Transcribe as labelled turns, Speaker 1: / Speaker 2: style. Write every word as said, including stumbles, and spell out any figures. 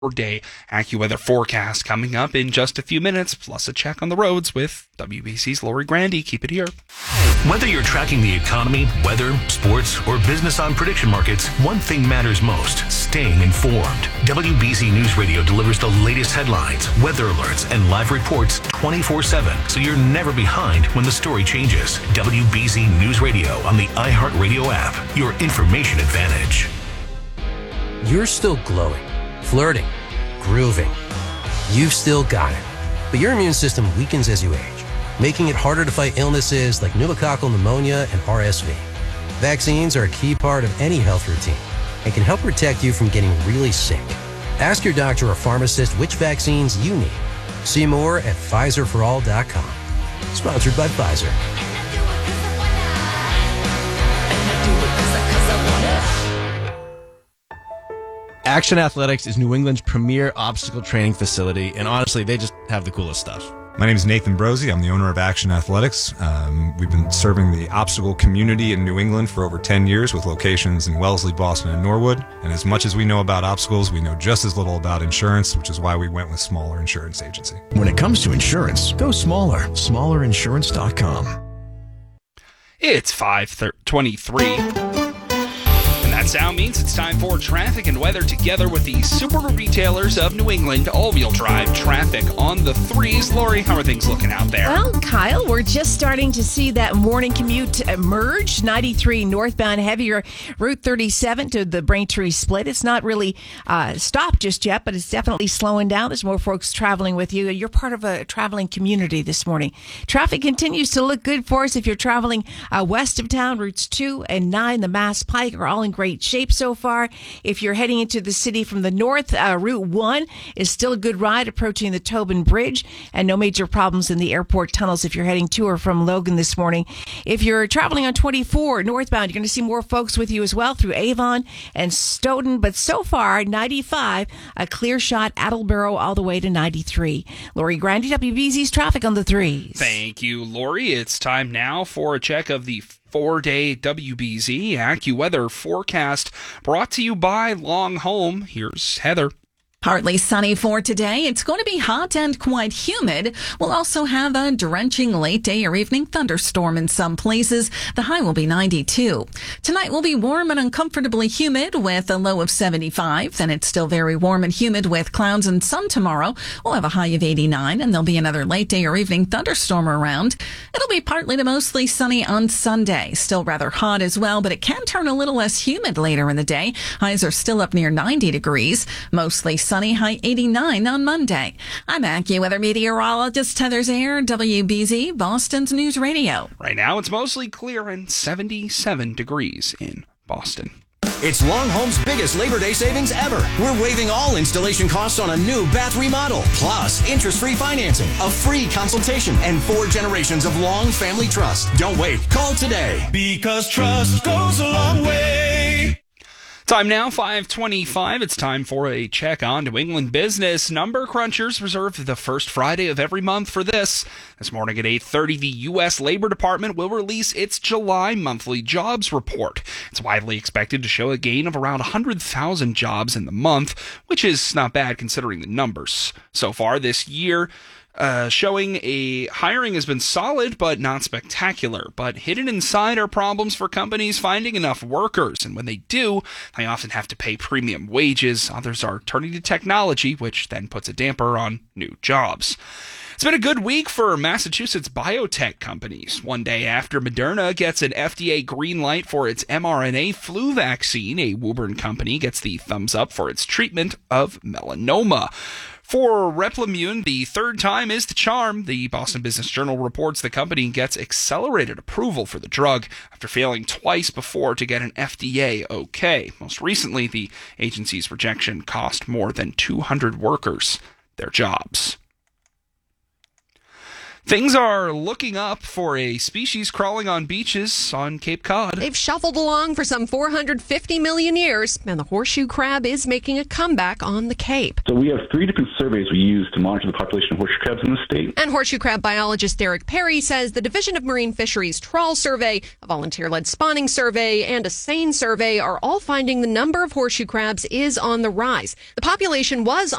Speaker 1: Day AccuWeather forecast coming up in just a few minutes, plus a check on the roads with W B C's Lori Grandy. Keep it here.
Speaker 2: Whether you're tracking the economy, weather, sports, or business on prediction markets, one thing matters most: staying informed. W B C News Radio delivers the latest headlines, weather alerts, and live reports twenty-four seven, so you're never behind when the story changes. W B C News Radio on the iHeartRadio app, your information advantage.
Speaker 3: You're still glowing, flirting, grooving. You've still got it. But your immune system weakens as you age, making it harder to fight illnesses like pneumococcal pneumonia and R S V. Vaccines are a key part of any health routine and can help protect you from getting really sick. Ask your doctor or pharmacist which vaccines you need. See more at Pfizer for all dot com. Sponsored by Pfizer.
Speaker 4: Action Athletics is New England's premier obstacle training facility, and honestly, they just have the coolest stuff.
Speaker 5: My name is Nathan Brosey. I'm the owner of Action Athletics. Um, we've been serving the obstacle community in New England for over ten years with locations in Wellesley, Boston, and Norwood. And as much as we know about obstacles, we know just as little about insurance, which is why we went with Smaller Insurance Agency.
Speaker 6: When it comes to insurance, go smaller. smaller insurance dot com.
Speaker 1: It's five twenty-three. That sound means it's time for traffic and weather together with the super retailers of New England. All-wheel drive traffic on the threes. Lori, how are things looking out there?
Speaker 7: Well, Kyle, we're just starting to see that morning commute emerge. ninety-three northbound, heavier. Route thirty-seven to the Braintree split. It's not really uh, stopped just yet, but it's definitely slowing down. There's more folks traveling with you. You're part of a traveling community this morning. Traffic continues to look good for us if you're traveling uh, west of town. Routes two and nine, the Mass Pike, are all in great shape so far. If you're heading into the city from the north, uh, Route one is still a good ride approaching the Tobin Bridge, and no major problems in the airport tunnels if you're heading to or from Logan this morning. If you're traveling on twenty-four northbound, you're going to see more folks with you as well through Avon and Stoughton, but so far, ninety-five, a clear shot, Attleboro all the way to ninety-three. Lori Grandy, W B C's traffic on the threes.
Speaker 1: Thank you, Lori. It's time now for a check of the four-day W B Z AccuWeather forecast brought to you by Long Home. Here's Heather.
Speaker 8: Partly sunny for today. It's going to be hot and quite humid. We'll also have a drenching late day or evening thunderstorm in some places. The high will be ninety-two. Tonight will be warm and uncomfortably humid with a low of seventy-five. Then it's still very warm and humid with clouds and sun tomorrow. We'll have a high of eighty-nine, and there'll be another late day or evening thunderstorm around. It'll be partly to mostly sunny on Sunday. Still rather hot as well, but it can turn a little less humid later in the day. Highs are still up near ninety degrees. Mostly sunny, high eighty-nine on Monday. I'm AccuWeather meteorologist Heather Zayer, W B Z, Boston's News Radio.
Speaker 1: Right now, it's mostly clear and seventy-seven degrees in Boston.
Speaker 9: It's Long Home's biggest Labor Day savings ever. We're waiving all installation costs on a new bath remodel, plus interest-free financing, a free consultation, and four generations of Long Family Trust. Don't wait. Call today.
Speaker 10: Because trust goes a long way.
Speaker 1: Time now, five twenty-five. It's time for a check on New England business. Number crunchers reserve the first Friday of every month for this. This morning at eight thirty, the U S Labor Department will release its July monthly jobs report. It's widely expected to show a gain of around one hundred thousand jobs in the month, which is not bad considering the numbers. So far this year, Uh, showing a hiring has been solid but not spectacular. But hidden inside are problems for companies finding enough workers. And when they do, they often have to pay premium wages. Others are turning to technology, which then puts a damper on new jobs. It's been a good week for Massachusetts biotech companies. One day after Moderna gets an F D A green light for its mRNA flu vaccine, a Woburn company gets the thumbs up for its treatment of melanoma. For Replimune, the third time is the charm. The Boston Business Journal reports the company gets accelerated approval for the drug after failing twice before to get an F D A okay. Most recently, the agency's rejection cost more than two hundred workers their jobs. Things are looking up for a species crawling on beaches on Cape Cod.
Speaker 11: They've shuffled along for some four hundred fifty million years, and the horseshoe crab is making a comeback on the Cape.
Speaker 12: So we have three different surveys we use to monitor the population of horseshoe crabs in the state.
Speaker 11: And horseshoe crab biologist Derek Perry says the Division of Marine Fisheries Trawl Survey, a volunteer-led spawning survey, and a SANE survey are all finding the number of horseshoe crabs is on the rise. The population was